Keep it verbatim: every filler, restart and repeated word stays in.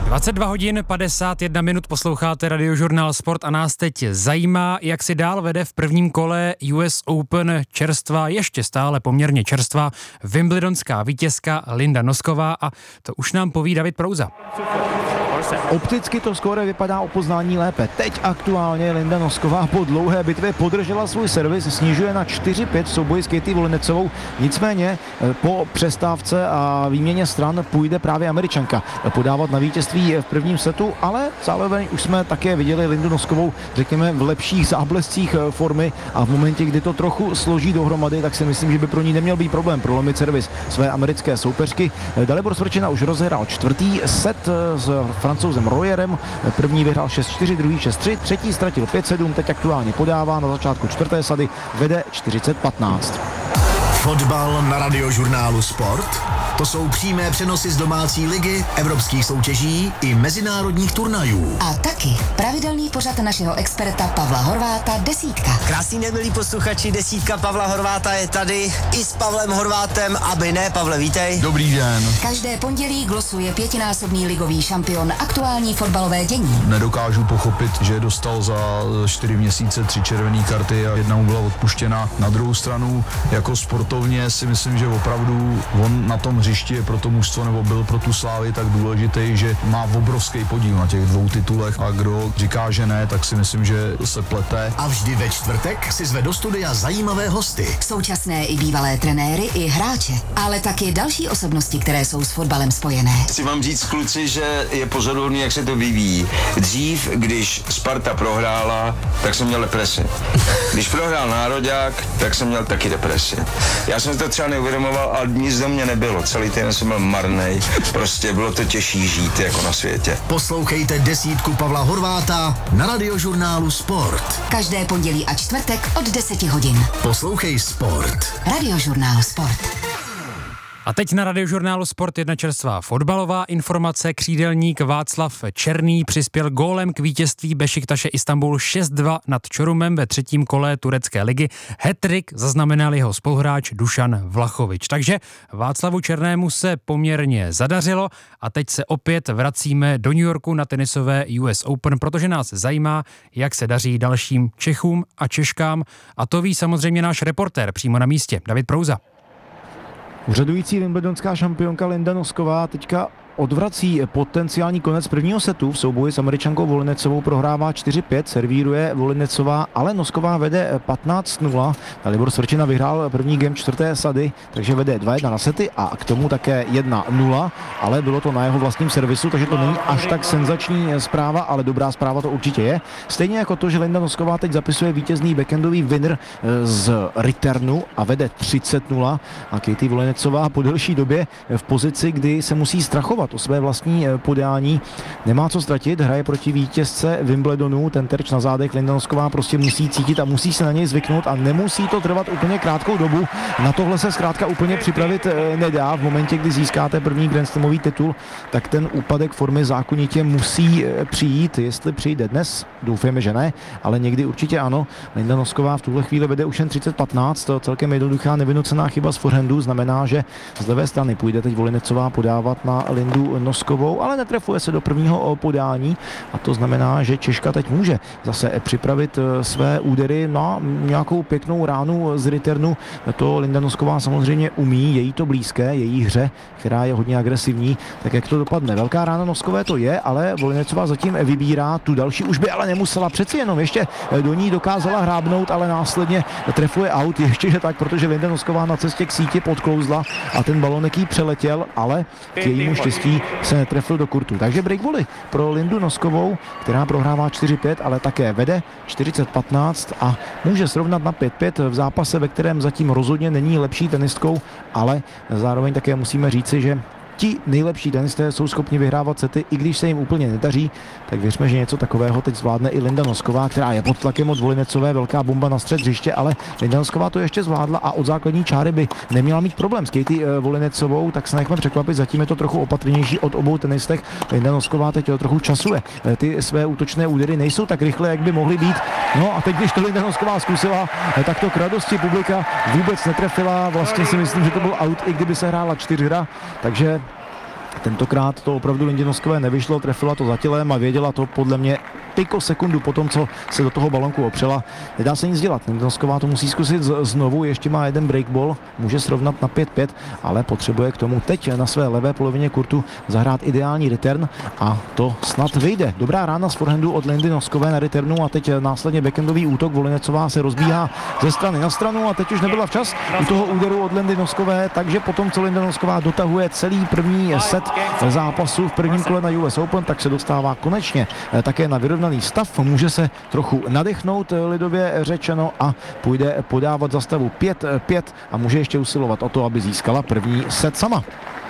dvacet dva hodin padesát jedna minut, posloucháte Radiožurnál Sport a nás teď zajímá, jak si dál vede v prvním kole U S Open čerstvá, ještě stále poměrně čerstvá wimbledonská vítězka Linda Nosková a to už nám poví David Prouza. Opticky to skóre vypadá o poznání lépe. Teď aktuálně Linda Nosková po dlouhé bitvě podržela svůj servis, snižuje na čtyři pět v souboji s Katie Volinecovou. Nicméně po přestávce a výměně stran půjde právě Američanka podávat na vítězství v prvním setu, ale zároveň už jsme také viděli Lindu Noskovou, řekněme, v lepších záblescích formy a v momentě, kdy to trochu složí dohromady, tak si myslím, že by pro ní neměl být problém prolomit servis své americké soupeřky. Dalibor Svrčina už rozehrál čtvrtý set s Francouzem Royerem. První vyhrál šest čtyři, druhý šest tři, třetí ztratil pět sedm, teď aktuálně podává na začátku čtvrté sady, vede čtyřicet patnáct. Fotbal na Radiožurnálu Sport. To jsou přímé přenosy z domácí ligy, evropských soutěží i mezinárodních turnajů. A taky pravidelný pořad našeho experta Pavla Horváta Desítka. Krásný den, milí posluchači, Desítka Pavla Horváta je tady i s Pavlem Horvátem, aby ne, Pavle, vítej. Dobrý den. Každé pondělí glosuje pětinásobný ligový šampion aktuální fotbalové dění. Nedokážu pochopit, že dostal za čtyři měsíce tři červené karty a jedna mu byla odpuštěna. Na druhou stranu, jako sportovně si myslím, že opravdu on na tom hřišti je pro to mužstvo nebo byl pro tu Slávy tak důležitý, že má obrovský podíl na těch dvou titulech a kdo říká, že ne, tak si myslím, že se plete. A vždy ve čtvrtek si zve do studia zajímavé hosty. Současné i bývalé trenéry i hráče, ale taky další osobnosti, které jsou s fotbalem spojené. Chci vám říct, kluci, že je pozoruhodný, jak se to vyvíjí. Dřív, když Sparta prohrála, tak jsem měl depresi. Když prohrál Nároďák, tak jsem měl taky depresi. Já jsem to třeba neuvědomoval, ale nic do mě nebylo. Celý týden jsem byl marnej. Prostě bylo to těžší žít jako na světě. Poslouchejte Desítku Pavla Horváta na Radiožurnálu Sport. Každé pondělí a čtvrtek od deseti hodin. Poslouchej Sport. Radiožurnál Sport. A teď na Radiožurnálu Sport jedna čerstvá fotbalová informace. Křídelník Václav Černý přispěl gólem k vítězství Bešiktaše Istanbul šest dva nad Čorumem ve třetím kole turecké ligy. Hat-trick zaznamenal jeho spoluhráč Dušan Vlachovič. Takže Václavu Černému se poměrně zadařilo a teď se opět vracíme do New Yorku na tenisové U S Open, protože nás zajímá, jak se daří dalším Čechům a Češkám. A to ví samozřejmě náš reportér přímo na místě, David Prouza. Úřadující wimbledonská šampionka Linda Nosková teďka odvrací potenciální konec prvního setu. V souboji s Američankou Volinecovou prohrává čtyři pět, servíruje Volinecová, ale Nosková vede patnáct nula. Dalibor Svrčina vyhrál první game čtvrté sady, takže vede dva jedna na sety a k tomu také jedna nula, ale bylo to na jeho vlastním servisu, takže to není až tak senzační zpráva, ale dobrá zpráva to určitě je. Stejně jako to, že Linda Nosková teď zapisuje vítězný backendový winner z returnu a vede třicet nula a Katie Volinecová po delší době v pozici, kdy se musí strachovat o své vlastní podání. Nemá co ztratit, hraje proti vítězce Wimbledonu, ten terč na zádech. Linda Nosková prostě musí cítit a musí se na něj zvyknout a nemusí to trvat úplně krátkou dobu. Na tohle se zkrátka úplně připravit nedá. V momentě, kdy získáte první Grand Slamový titul, tak ten úpadek formy zákonitě musí přijít. Jestli přijde dnes, doufáme, že ne, ale někdy určitě ano. Linda Nosková v tuhle chvíli vede už jen třicet patnáct, to celkem jednoduchá nevynucená chyba z forehandu znamená, že z levé strany půjde teď Volinecová podávat na Lindu Noskovou, ale netrefuje se do prvního podání a to znamená, že Češka teď může zase připravit své údery na nějakou pěknou ránu z returnu. To Linda Nosková samozřejmě umí, je jí to blízké, její hře, která je hodně agresivní, tak jak to dopadne. Velká rána Noskové to je, ale Volinecová zatím vybírá tu další, už by ale nemusela, přeci jenom ještě do ní dokázala hrábnout, ale následně trefuje out, ještě že tak, protože Linda Nosková na cestě k síti podklouzla a ten balonek jí přeletěl, ale k jejímu štěstí se netrefil do kurtu. Takže breakvolley pro Lindu Noskovou, která prohrává čtyři pět, ale také vede čtyřicet patnáct a může srovnat na pět pět v zápase, ve kterém zatím rozhodně není lepší tenistkou, ale zároveň také musíme říci, že ti nejlepší tenisté jsou schopni vyhrávat sety, i když se jim úplně nedaří, tak věřme, že něco takového teď zvládne i Linda Nosková, která je pod tlakem od Volinecové, velká bomba na střed hřiště, ale Linda Nosková to ještě zvládla a od základní čáry by neměla mít problém s Katie Volinecovou, tak se nechme překvapit, zatím je to trochu opatrnější od obou tenistech. Linda Nosková teď trochu časuje. Ty své útočné údery nejsou tak rychle, jak by mohly být. No a teď, když to Linda Nosková zkusila, tak to k radosti publika vůbec netrefila. Vlastně si myslím, že to byl out, i kdyby se hrála čtyřhra, takže Tentokrát to opravdu Lindě Noskové nevyšlo, trefila to za tělem a věděla to podle mě pikosekundu po tom, co se do toho balonku opřela. Nedá se nic dělat. Linda Nosková to musí zkusit znovu, ještě má jeden breakball, může srovnat na pět pět, ale potřebuje k tomu teď na své levé polovině kurtu zahrát ideální return a to snad vyjde. Dobrá rána z forehandu od Lindy Noskové na returnu a teď následně backendový útok. Volinecová se rozbíhá ze strany na stranu a teď už nebyla včas u toho úderu od Lindy Noskové, takže potom, co Linda Nosková dotahuje celý první set zápasu v prvním kole na U S Open, tak se dostává konečně také na vyrovnaný stav. Může se trochu nadechnout, lidově řečeno, a půjde podávat za stavu pět pět a může ještě usilovat o to, aby získala první set sama.